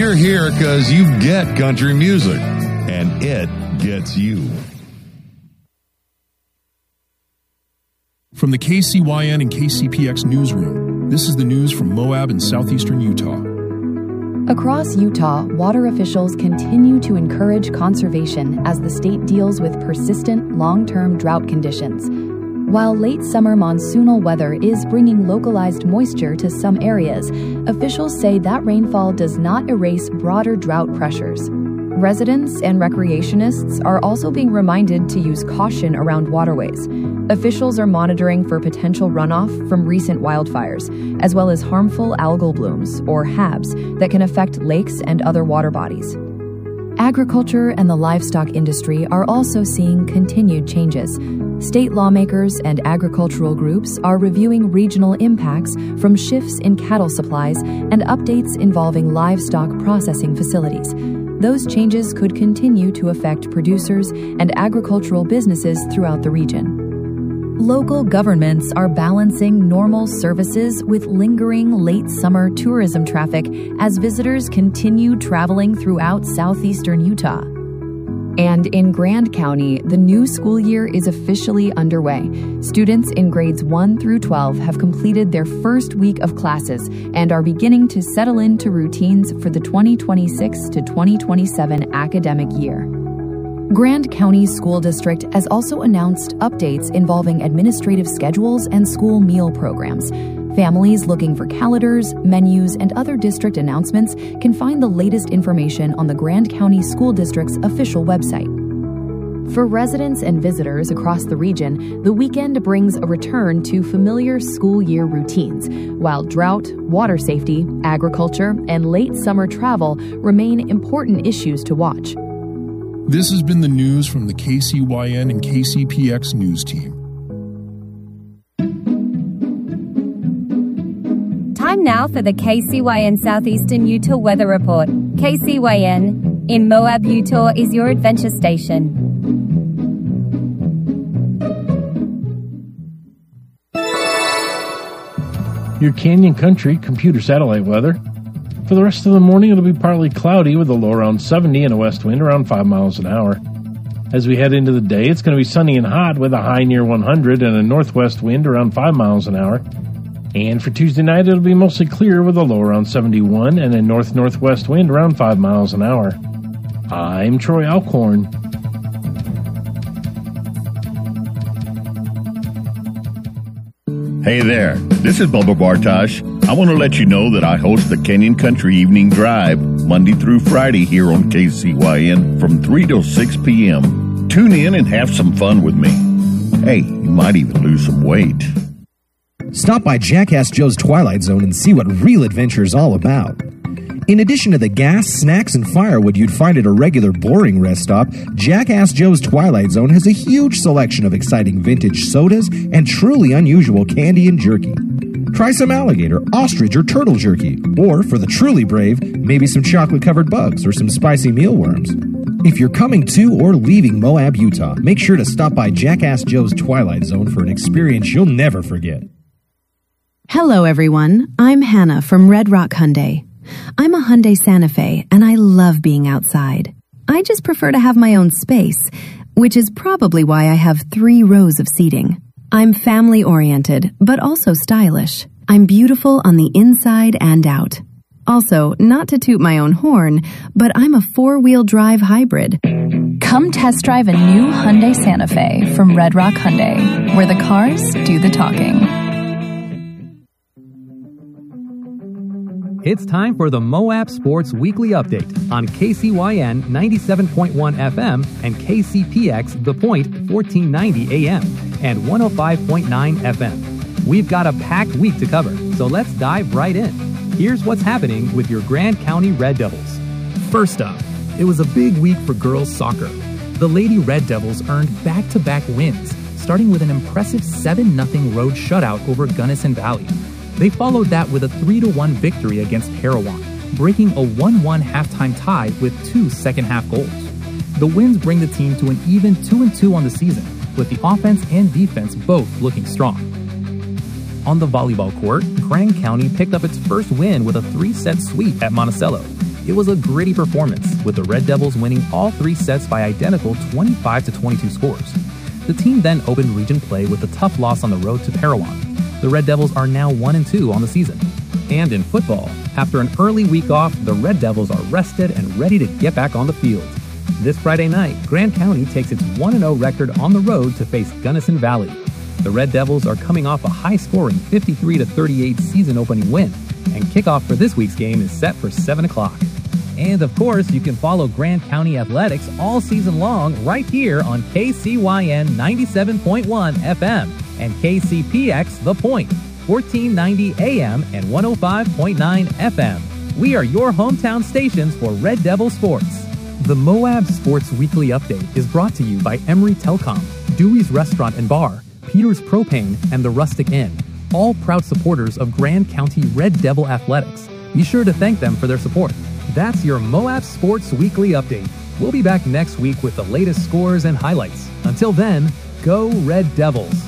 you're here because you get country music, and it gets you. From the KCYN and KCPX newsroom, this is the news from Moab in southeastern Utah. Across Utah, water officials continue to encourage conservation as the state deals with persistent, long-term drought conditions. While late summer monsoonal weather is bringing localized moisture to some areas, officials say that rainfall does not erase broader drought pressures. Residents and recreationists are also being reminded to use caution around waterways. Officials are monitoring for potential runoff from recent wildfires, as well as harmful algal blooms, or HABs, that can affect lakes and other water bodies. Agriculture and the livestock industry are also seeing continued changes. State lawmakers and agricultural groups are reviewing regional impacts from shifts in cattle supplies and updates involving livestock processing facilities. Those changes could continue to affect producers and agricultural businesses throughout the region. Local governments are balancing normal services with lingering late summer tourism traffic as visitors continue traveling throughout southeastern Utah. And in Grand County, the new school year is officially underway. Students in grades 1 through 12 have completed their first week of classes and are beginning to settle into routines for the 2026 to 2027 academic year. Grand County School District has also announced updates involving administrative schedules and school meal programs. Families looking for calendars, menus, and other district announcements can find the latest information on the Grand County School District's official website. For residents and visitors across the region, the weekend brings a return to familiar school year routines, while drought, water safety, agriculture, and late summer travel remain important issues to watch. This has been the news from the KCYN and KCPX news team. Time now for the KCYN Southeastern Utah Weather Report. KCYN in Moab, Utah is your adventure station. Your Canyon Country computer satellite weather. For the rest of the morning, it'll be partly cloudy with a low around 70 and a west wind around 5 miles an hour. As we head into the day, it's going to be sunny and hot with a high near 100 and a northwest wind around 5 miles an hour. And for Tuesday night, it'll be mostly clear with a low around 71 and a north-northwest wind around 5 miles an hour. I'm Troy Alcorn. Hey there, this is Bubba Bartosh. I want to let you know that I host the Canyon Country Evening Drive Monday through Friday here on KCYN from 3 till 6 p.m. Tune in and have some fun with me. Hey, you might even lose some weight. Stop by Jackass Joe's Twilight Zone and see what real adventure is all about. In addition to the gas, snacks, and firewood you'd find at a regular boring rest stop, Jackass Joe's Twilight Zone has a huge selection of exciting vintage sodas and truly unusual candy and jerky. Try some alligator, ostrich, or turtle jerky. Or, for the truly brave, maybe some chocolate-covered bugs or some spicy mealworms. If you're coming to or leaving Moab, Utah, make sure to stop by Jackass Joe's Twilight Zone for an experience you'll never forget. Hello, everyone. I'm Hannah from Red Rock Hyundai. I'm a Hyundai Santa Fe, and I love being outside. I just prefer to have my own space, which is probably why I have 3 rows of seating. I'm family-oriented, but also stylish. I'm beautiful on the inside and out. Also, not to toot my own horn, but I'm a 4-wheel drive hybrid. Come test drive a new Hyundai Santa Fe from Red Rock Hyundai, where the cars do the talking. It's time for the Moab Sports Weekly Update on KCYN 97.1 FM and KCPX The Point 1490 AM and 105.9 FM. We've got a packed week to cover, so let's dive right in. Here's what's happening with your Grand County Red Devils. First up, it was a big week for girls soccer. The Lady Red Devils earned back-to-back wins, starting with an impressive 7-0 road shutout over Gunnison Valley. They followed that with a 3-1 victory against Parowan, breaking a 1-1 halftime tie with 2 second-half goals. The wins bring the team to an even 2-2 on the season, with the offense and defense both looking strong. On the volleyball court, Grand County picked up its first win with a 3-set sweep at Monticello. It was a gritty performance, with the Red Devils winning all 3 sets by identical 25-22 scores. The team then opened region play with a tough loss on the road to Parowan. The Red Devils are now 1-2 on the season. And in football, after an early week off, the Red Devils are rested and ready to get back on the field. This Friday night, Grand County takes its 1-0 record on the road to face Gunnison Valley. The Red Devils are coming off a high-scoring 53-38 season-opening win, and kickoff for this week's game is set for 7 o'clock. And of course, you can follow Grand County Athletics all season long right here on KCYN 97.1 FM and KCPX The Point, 1490 AM and 105.9 FM. We are your hometown stations for Red Devil sports. The Moab Sports Weekly Update is brought to you by Emery Telcom, Dewey's Restaurant and Bar, Peter's Propane, and the Rustic Inn, all proud supporters of Grand County Red Devil Athletics. Be sure to thank them for their support. That's your Moab Sports Weekly Update. We'll be back next week with the latest scores and highlights. Until then, go Red Devils!